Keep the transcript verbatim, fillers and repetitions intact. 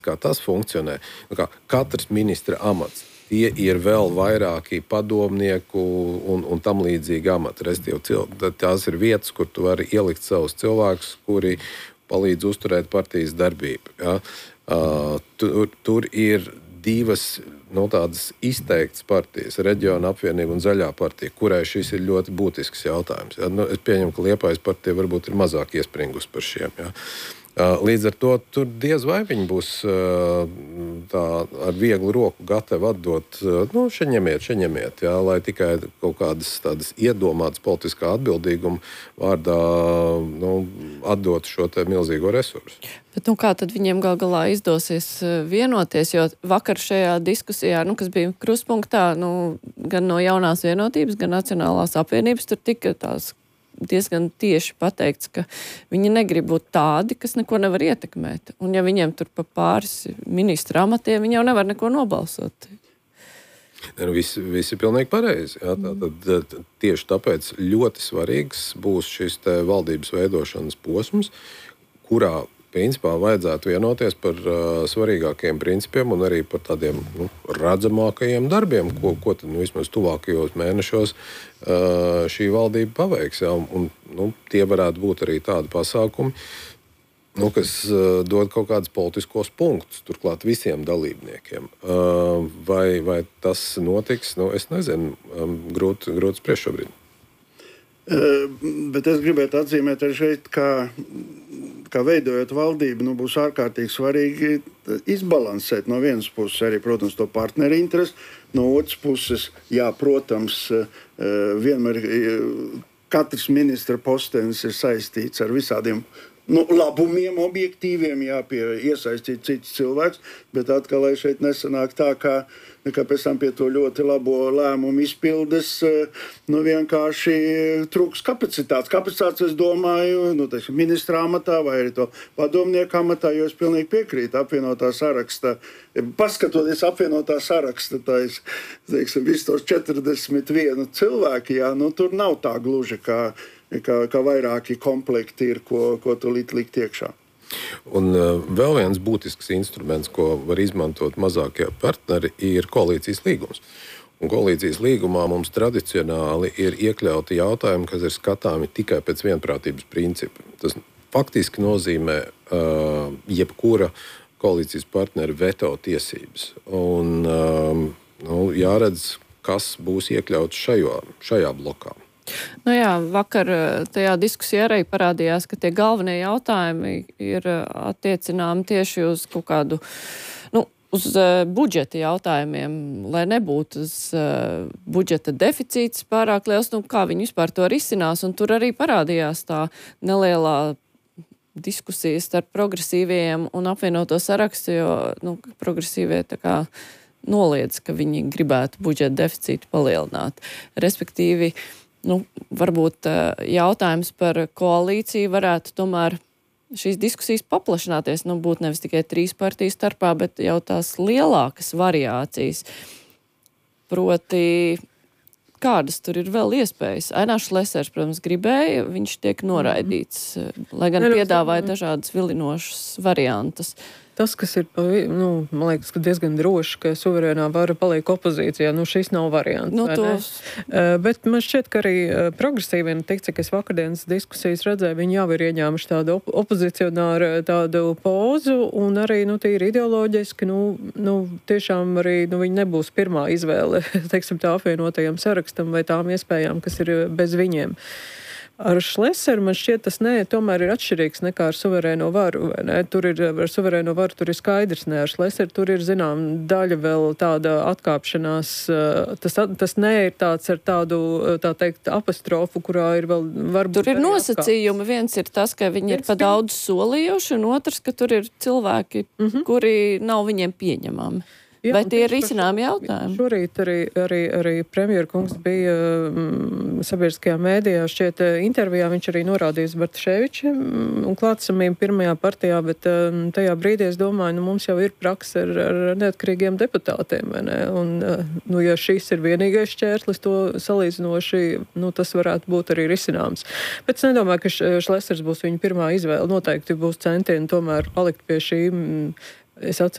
kā tas funkcionē, nu kā katrs ministra amats, tie ir vēl vairāki padomnieku un, un tam līdzīgi amati. Restīvi, tās ir vietas, kur tu vari ielikt savus cilvēkus, kuri palīdz uzturēt partijas darbību. Ja? Uh, tur, tur ir divas no tādas izteiktas partijas, Reģiona apvienība un Zaļā partija, kurai šis ir ļoti būtisks jautājums. Ja? Nu, es pieņemu, ka Liepājas partija varbūt ir mazāk iespringus par šiem. Ja? Līdz ar to tur diez vai viņi būs tā, ar vieglu roku gatavi atdot, nu, šeņemiet, šeņemiet, jā, lai tikai kaut kādas tādas iedomātas politiskā atbildīguma vārdā nu, atdot šo te milzīgo resursu. Bet nu, kā tad viņiem gal galā izdosies vienoties, jo vakar šajā diskusijā, nu, kas bija krustpunktā, nu, gan no Jaunās vienotības, gan Nacionālās apvienības, tur tika tās diezgan tieši pateikts, ka viņi negrib būt tādi, kas neko nevar ietekmēt. Un ja viņiem tur pa pāris ministra amatiem, viņi jau nevar neko nobalsot. Nu, viss vis ir pilnīgi pareizi. Jā, tā, tad, tieši tāpēc ļoti svarīgs būs šis te valdības veidošanas posms, kurā principā vajadzētu vienoties par uh, svarīgākajiem principiem un arī par tādiem nu, redzamākajiem darbiem, ko, ko tad nu, vismaz tuvākajos mēnešos uh, šī valdība paveiks. Jā, un, un, nu, tie varētu būt arī tādi pasākumi, nu, kas uh, dod kaut kādus politiskos punktus, turklāt visiem dalībniekiem. Uh, vai, vai tas notiks? Nu, es nezinu, um, grūti, grūti spriest šobrīd. Uh, bet es gribētu atzīmēt arī šeit, ka kā veidojot valdību, nu, būs ārkārtīgi svarīgi izbalansēt no vienas puses arī, protams, to partneru interesi, no otras puses, jā, protams, vienmēr katrs ministra postenis ir saistīts ar visādiem nu, labumiem, objektīviem, jā, pie iesaistīt citus cilvēkus, bet atkal, lai šeit nesanāk tā, kā, kā pēc tam pie to ļoti labo lēmumu izpildes, nu, vienkārši trūks kapacitātes. Kapacitātes, es domāju, nu, teiksim, ministra amatā vai arī to padomnieku amatā, jo es pilnīgi piekrītu apvienotā saraksta. Paskatoties apvienotā saraksta, tā es, teiksim, visus tos četrdesmit vienu cilvēki, jā, nu, tur nav tā gluži, kā Kā, kā vairāki komplekti ir, ko, ko tu likt, likt iekšā. Un uh, vēl viens būtisks instruments, ko var izmantot mazākie partneri, ir koalīcijas līgums. Un koalīcijas līgumā mums tradicionāli ir iekļauti jautājumi, kas ir skatāmi tikai pēc vienprātības principa. Tas faktiski nozīmē uh, jebkura koalīcijas partnera veto tiesības. Un um, nu, jāredz, kas būs iekļauts šajā, šajā blokā. Nu jā, vakar tajā diskusijā arī parādījās, ka tie galvenie jautājumi ir attiecināmi tieši uz kaut kādu, nu, uz uh, budžeta jautājumiem, lai nebūtu uz uh, budžeta deficīts pārāk liels, nu, kā viņi vispār to risinās, un tur arī parādījās tā nelielā diskusija starp progresīviem un apvienoto sarakstu, jo, nu, progresīvie tā kā noliedz, ka viņi gribētu budžeta deficītu palielināt. Respektīvi, nu, varbūt jautājums par koalīciju varētu tomēr šīs diskusijas paplašināties, nu, būt nevis tikai trīs partiju starpā, bet jau tās lielākas variācijas. Proti, kādas tur ir vēl iespējas? Ainārs Šlesers, protams, gribēja, viņš tiek noraidīts, lai gan piedāvāja dažādas vilinošas variantas. Tas, kas ir, nu, man liekas, ka diezgan droši, ka suverēnā vara paliek opozīcijā, nu, šis nav variants. Nu, tos... uh, bet man šķiet, ka arī uh, progresīvien, tik cik es vakardienas diskusijas redzēju, viņi jau ir ieņēmuši tādu op opozicionāru tādu pozu, un arī, nu, tīri ideoloģiski, nu, nu, tiešām arī, nu, viņi nebūs pirmā izvēle, teiksim, tā apvienotajam sarakstam vai tām iespējām, kas ir bez viņiem. Ar Šleseru man šķiet, tas ne, tomēr ir atšķirīgs nekā ar suverēno varu. Vai ne? Tur ir, ar suverēno varu tur ir skaidrs, ne ar Šleseru tur ir, zinām, daļa vēl tāda atkāpšanās. Tas, tas ne ir tāds ar tādu, tā teikt, apostrofu, kurā ir vēl varbūt... Tur ir nosacījumi. Viens ir tas, ka viņi ir pa daudz solījuši, un otrs, ka tur ir cilvēki, mm-hmm. kuri nav viņiem pieņemami. Jā, vai tie ir risinājumi jautājumi? Šorīt arī, arī, arī premjera kungs bija mm, sabiedriskajā mēdījā, šķiet intervijā, viņš arī norādījis Bartaševiči mm, un klātsamību pirmajā partijā, bet mm, tajā brīdī es domāju, nu mums jau ir praksa ar, ar neatkarīgiem deputātiem, vai ne? Un, nu, ja šis ir vienīgais šķērslis, to salīdzinoši, nu, tas varētu būt arī risināms. Bet es nedomāju, ka Šlesers būs viņa pirmā izvēle. Noteikti būs centieni tomēr palikt pie šī mm, Es atceros,